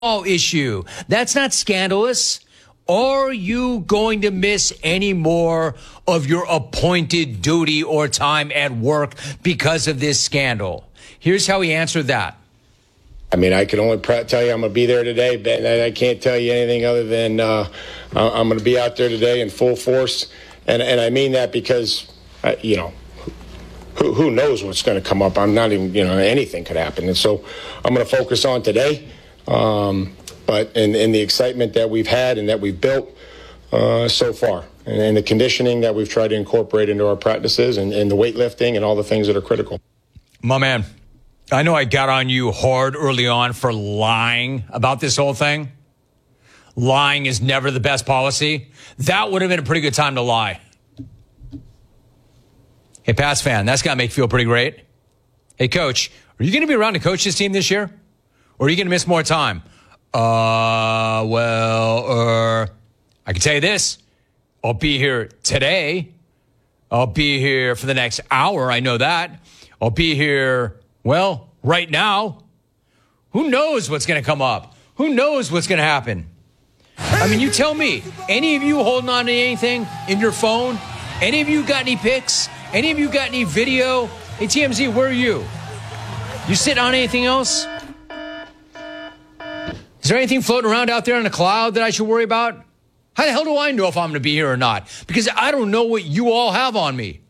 issue. That's not scandalous. Are you going to miss any more of your appointed duty or time at work because of this scandal? Here's how he answered that. I mean, I can only tell you I'm going to be there today, but I can't tell you anything other than I'm going to be out there today in full force. And I mean that because, who knows what's going to come up? I'm not even, anything could happen. And so I'm going to focus on today. But in the excitement that we've had and that we've built so far, and the conditioning that we've tried to incorporate into our practices and the weightlifting and all the things that are critical. My man, I know I got on you hard early on for lying about this whole thing. Lying is never the best policy. That would have been a pretty good time to lie. Hey, Pats fan, that's got to make you feel pretty great. Hey, Coach, are you going to be around to coach this team this year? Or are you going to miss more time? I can tell you this. I'll be here today. I'll be here for the next hour. I know that. I'll be here, right now. Who knows what's going to come up? Who knows what's going to happen? I mean, you tell me. Any of you holding on to anything in your phone? Any of you got any pics? Any of you got any video? Hey, TMZ, where are you? You sitting on anything else? Is there anything floating around out there in the cloud that I should worry about? How the hell do I know if I'm going to be here or not? Because I don't know what you all have on me.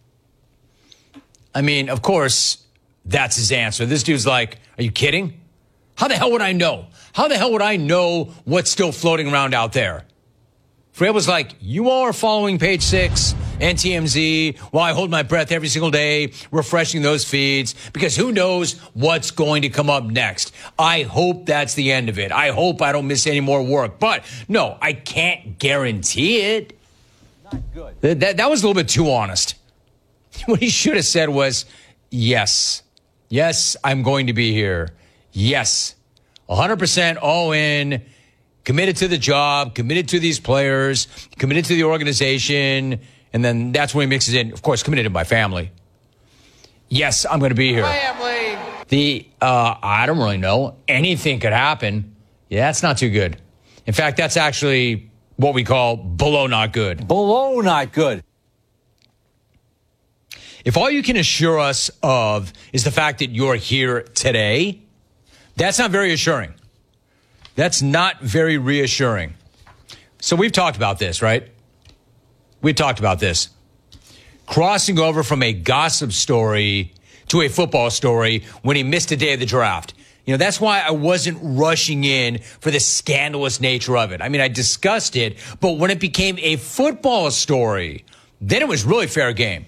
I mean, of course, that's his answer. This dude's like, are you kidding? How the hell would I know? How the hell would I know what's still floating around out there? Fred was like, you all are following Page 6 and TMZ while I hold my breath every single day, refreshing those feeds, because who knows what's going to come up next. I hope that's the end of it. I hope I don't miss any more work. But no, I can't guarantee it. Not good. That was a little bit too honest. What he should have said was, yes, I'm going to be here. Yes, 100% all in. Committed to the job, committed to these players, committed to the organization, and then that's when he mixes in, of course, committed to my family. Yes, I'm going to be here. Family. I don't really know. Anything could happen. Yeah, that's not too good. In fact, that's actually what we call below not good. Below not good. If all you can assure us of is the fact that you're here today, that's not very assuring. That's not very reassuring. So we've talked about this, right? We've talked about this. Crossing over from a gossip story to a football story when he missed a day of the draft. That's why I wasn't rushing in for the scandalous nature of it. I mean, I discussed it, but when it became a football story, then it was really fair game.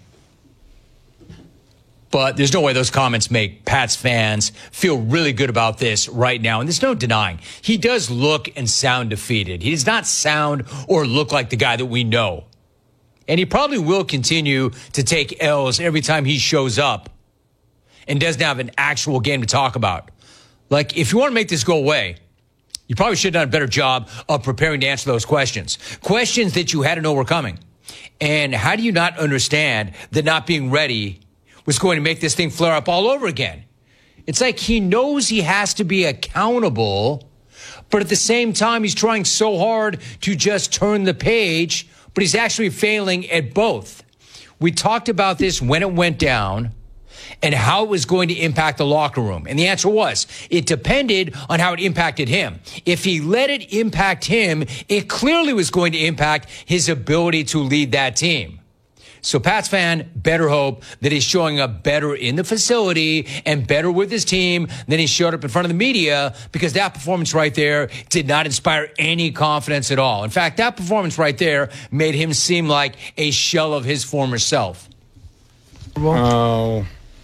But there's no way those comments make Pats fans feel really good about this right now. And there's no denying. He does look and sound defeated. He does not sound or look like the guy that we know. And he probably will continue to take L's every time he shows up and doesn't have an actual game to talk about. Like, if you want to make this go away, you probably should have done a better job of preparing to answer those questions. Questions that you had to know were coming. And how do you not understand that not being ready was going to make this thing flare up all over again? It's like he knows he has to be accountable, but at the same time, he's trying so hard to just turn the page, but he's actually failing at both. We talked about this when it went down and how it was going to impact the locker room. And the answer was, it depended on how it impacted him. If he let it impact him, it clearly was going to impact his ability to lead that team. So Pats fan better hope that he's showing up better in the facility and better with his team than he showed up in front of the media, because that performance right there did not inspire any confidence at all. In fact, that performance right there made him seem like a shell of his former self. Oh,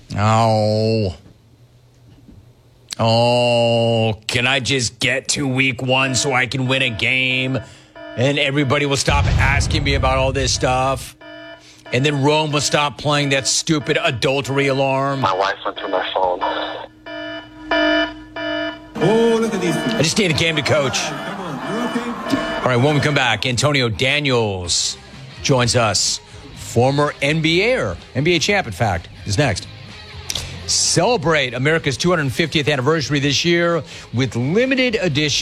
can I just get to week 1 so I can win a game and everybody will stop asking me about all this stuff? And then Rome will stop playing that stupid adultery alarm. My wife went through my phone. Oh, look at these. I just need a game to coach. All right, when we come back, Antonio Daniels joins us. Former NBA champ, in fact, is next. celebrate America's 250th anniversary this year with limited edition